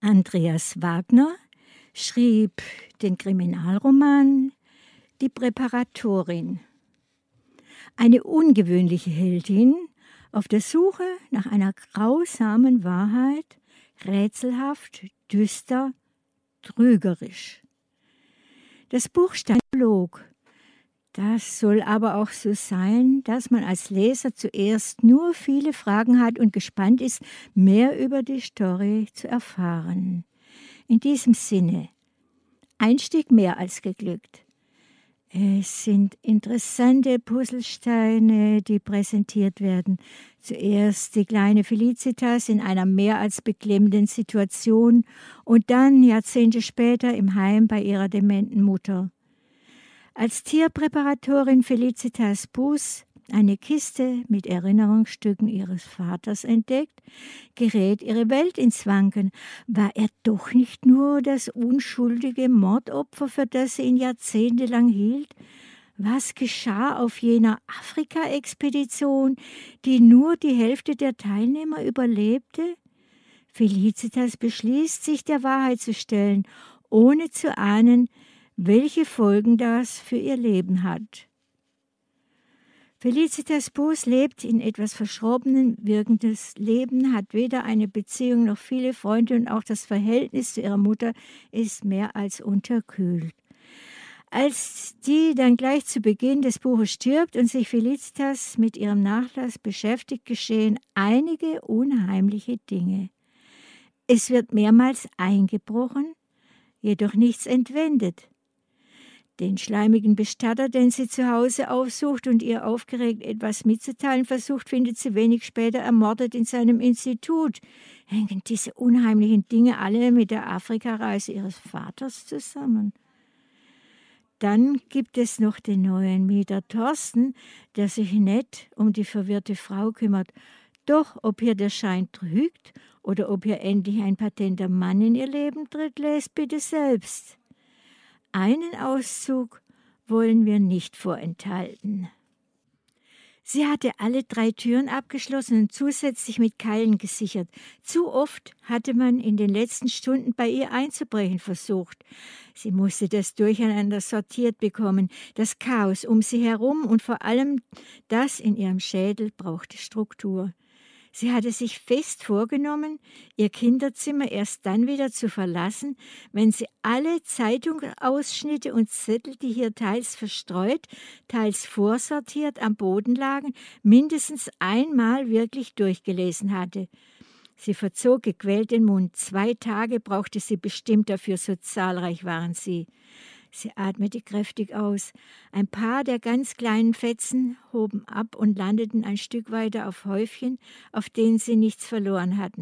Andreas Wagner schrieb den Kriminalroman »Die Präparatorin«. Eine ungewöhnliche Heldin auf der Suche nach einer grausamen Wahrheit, rätselhaft, düster, trügerisch. Das Buch stand im Prolog. Das soll aber auch so sein, dass man als Leser zuerst nur viele Fragen hat und gespannt ist, mehr über die Story zu erfahren. In diesem Sinne, Einstieg mehr als geglückt. Es sind interessante Puzzlesteine, die präsentiert werden. Zuerst die kleine Felicitas in einer mehr als beklemmenden Situation und dann Jahrzehnte später im Heim bei ihrer dementen Mutter. Als Tierpräparatorin Felicitas Buß eine Kiste mit Erinnerungsstücken ihres Vaters entdeckt, gerät ihre Welt ins Wanken. War er doch nicht nur das unschuldige Mordopfer, für das sie ihn jahrzehntelang hielt? Was geschah auf jener Afrika-Expedition, die nur die Hälfte der Teilnehmer überlebte? Felicitas beschließt, sich der Wahrheit zu stellen, ohne zu ahnen, welche Folgen das für ihr Leben hat. Felicitas Buß lebt in etwas verschrobenem wirkendes Leben, hat weder eine Beziehung noch viele Freunde und auch das Verhältnis zu ihrer Mutter ist mehr als unterkühlt. Als die dann gleich zu Beginn des Buches stirbt und sich Felicitas mit ihrem Nachlass beschäftigt, geschehen einige unheimliche Dinge. Es wird mehrmals eingebrochen, jedoch nichts entwendet. Den schleimigen Bestatter, den sie zu Hause aufsucht und ihr aufgeregt etwas mitzuteilen versucht, findet sie wenig später ermordet in seinem Institut. Hängen diese unheimlichen Dinge alle mit der Afrikareise ihres Vaters zusammen? Dann gibt es noch den neuen Mieter Thorsten, der sich nett um die verwirrte Frau kümmert. Doch ob hier der Schein trügt oder ob hier endlich ein patenter Mann in ihr Leben tritt, lest bitte selbst. Einen Auszug wollen wir nicht vorenthalten. Sie hatte alle 3 Türen abgeschlossen und zusätzlich mit Keilen gesichert. Zu oft hatte man in den letzten Stunden bei ihr einzubrechen versucht. Sie musste das Durcheinander sortiert bekommen. Das Chaos um sie herum und vor allem das in ihrem Schädel brauchte Struktur. Sie hatte sich fest vorgenommen, ihr Kinderzimmer erst dann wieder zu verlassen, wenn sie alle Zeitungsausschnitte und Zettel, die hier teils verstreut, teils vorsortiert am Boden lagen, mindestens einmal wirklich durchgelesen hatte. Sie verzog gequält den Mund. 2 Tage brauchte sie bestimmt dafür, so zahlreich waren sie. Sie atmete kräftig aus. Ein paar der ganz kleinen Fetzen hoben ab und landeten ein Stück weiter auf Häufchen, auf denen sie nichts verloren hatten.